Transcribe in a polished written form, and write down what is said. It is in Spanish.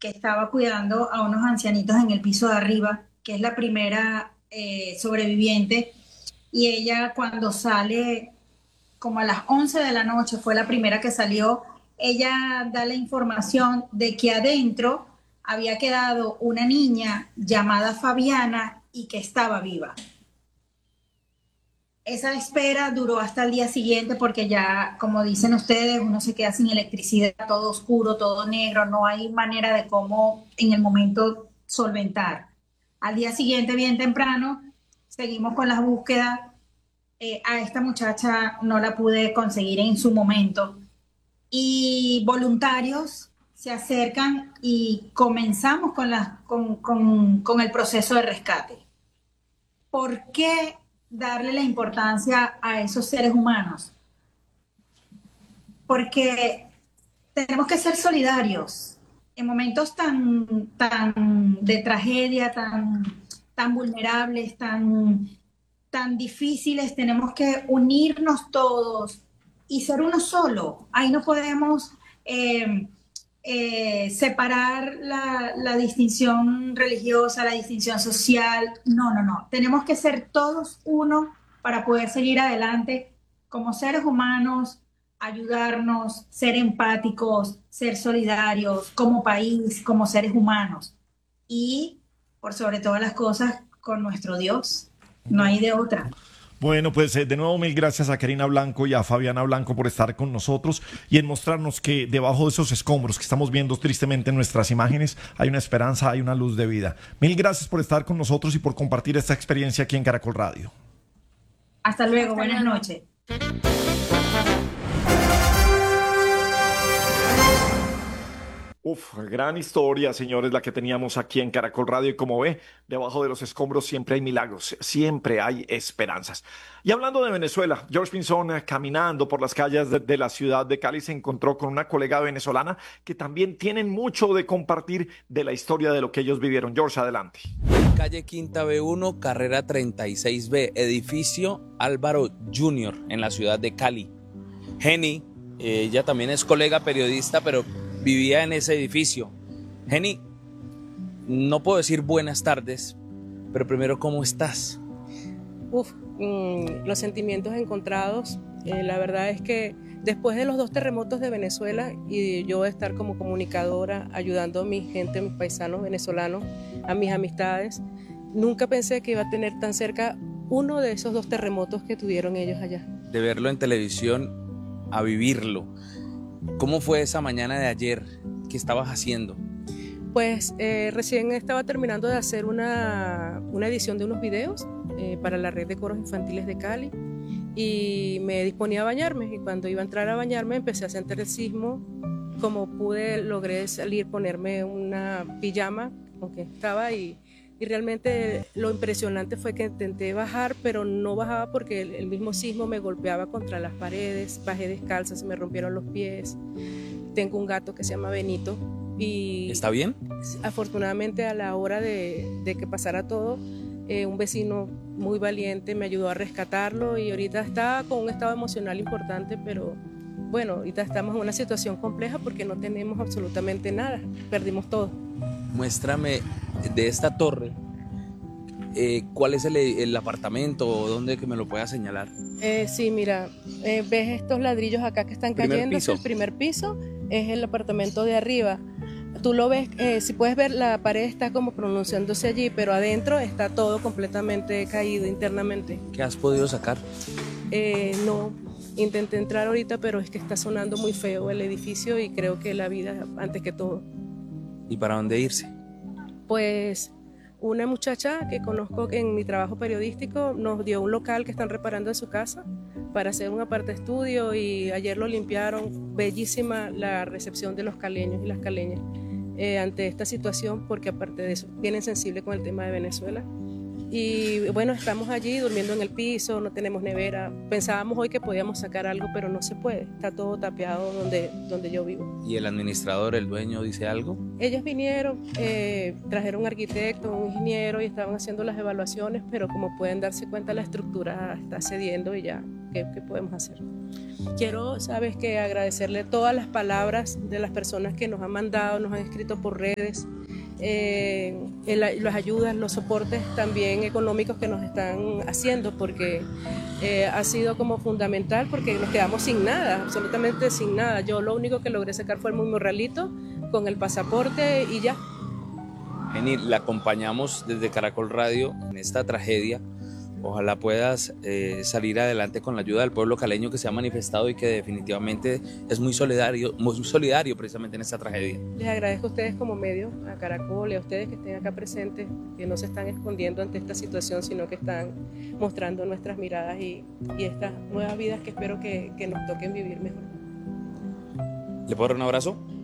que estaba cuidando a unos ancianitos en el piso de arriba, que es la primera sobreviviente, y ella cuando sale, como a las 11 de la noche, fue la primera que salió, ella da la información de que adentro había quedado una niña llamada Fabiana y que estaba viva. Esa espera duró hasta el día siguiente porque ya, como dicen ustedes, uno se queda sin electricidad, todo oscuro, todo negro, no hay manera de cómo en el momento solventar. Al día siguiente, bien temprano, seguimos con las búsquedas. A esta muchacha no la pude conseguir en su momento y voluntarios se acercan y comenzamos con el proceso de rescate. ¿Por qué darle la importancia a esos seres humanos? Porque tenemos que ser solidarios en momentos tan de tragedia, tan vulnerables, tan difíciles. Tenemos que unirnos todos y ser uno solo. Ahí no podemos eh, separar la distinción religiosa, la distinción social. No, no, no. Tenemos que ser todos uno para poder seguir adelante como seres humanos, ayudarnos, ser empáticos, ser solidarios como país, como seres humanos y, por sobre todas las cosas, con nuestro Dios. No hay de otra. Bueno, pues de nuevo mil gracias a Karina Blanco y a Fabiana Blanco por estar con nosotros y en mostrarnos que debajo de esos escombros que estamos viendo tristemente en nuestras imágenes hay una esperanza, hay una luz de vida. Mil gracias por estar con nosotros y por compartir esta experiencia aquí en Caracol Radio. Hasta luego, buenas noches. Uf, gran historia, señores, la que teníamos aquí en Caracol Radio. Y como ve, debajo de los escombros siempre hay milagros, siempre hay esperanzas. Y hablando de Venezuela, George Pinzón, caminando por las calles de la ciudad de Cali, se encontró con una colega venezolana que también tienen mucho de compartir de la historia de lo que ellos vivieron. George, adelante. Calle Quinta B1, carrera 36B, edificio Álvaro Junior, en la ciudad de Cali. Jenny, ella también es colega periodista, pero vivía en ese edificio. Jenny, no puedo decir buenas tardes, pero primero, ¿cómo estás? Los sentimientos encontrados. La verdad es que después de los dos terremotos de Venezuela y yo estar como comunicadora ayudando a mi gente, a mis paisanos venezolanos, a mis amistades, nunca pensé que iba a tener tan cerca uno de esos dos terremotos que tuvieron ellos allá. De verlo en televisión a vivirlo. ¿Cómo fue esa mañana de ayer? ¿Qué estabas haciendo? Pues recién estaba terminando de hacer una edición de unos videos para la red de coros infantiles de Cali y me disponía a bañarme y cuando iba a entrar a bañarme empecé a sentir el sismo. Como pude, logré salir, ponerme una pijama con que estaba y realmente lo impresionante fue que intenté bajar, pero no bajaba porque el mismo sismo me golpeaba contra las paredes, bajé descalza, se me rompieron los pies. Tengo un gato que se llama Benito. Y ¿está bien? Afortunadamente a la hora de que pasara todo, un vecino muy valiente me ayudó a rescatarlo y ahorita está con un estado emocional importante, pero bueno, ahorita estamos en una situación compleja porque no tenemos absolutamente nada, perdimos todo. Muéstrame de esta torre, ¿cuál es el apartamento o dónde que me lo pueda señalar? Sí, mira, ves estos ladrillos acá que están cayendo, es el primer piso, es el apartamento de arriba. Tú lo ves, si puedes ver, la pared está como pronunciándose allí, pero adentro está todo completamente caído internamente. ¿Qué has podido sacar? No, intenté entrar ahorita, pero es que está sonando muy feo el edificio y creo que la vida antes que todo. ¿Y para dónde irse? Pues una muchacha que conozco en mi trabajo periodístico nos dio un local que están reparando en su casa para hacer un aparte estudio y ayer lo limpiaron. Bellísima la recepción de los caleños y las caleñas ante esta situación, porque aparte de eso vienen sensibles con el tema de Venezuela Y bueno, estamos allí durmiendo en el piso, no tenemos nevera. Pensábamos hoy que podíamos sacar algo, pero no se puede. Está todo tapiado donde yo vivo. ¿Y el administrador, el dueño, dice algo? Ellos vinieron, trajeron un arquitecto, un ingeniero y estaban haciendo las evaluaciones, pero como pueden darse cuenta, la estructura está cediendo y ya, ¿qué podemos hacer? Quiero, sabes, que agradecerle todas las palabras de las personas que nos han mandado, nos han escrito por redes, las ayudas, los soportes también económicos que nos están haciendo, porque ha sido como fundamental, porque nos quedamos sin nada, absolutamente sin nada. Yo lo único que logré sacar fue el morralito con el pasaporte y ya. Jenny, la acompañamos desde Caracol Radio en esta tragedia. Ojalá puedas salir adelante con la ayuda del pueblo caleño que se ha manifestado y que definitivamente es muy solidario precisamente en esta tragedia. Les agradezco a ustedes como medio, a Caracol y a ustedes que estén acá presentes, que no se están escondiendo ante esta situación, sino que están mostrando nuestras miradas y estas nuevas vidas que espero que nos toquen vivir mejor. ¿Le puedo dar un abrazo?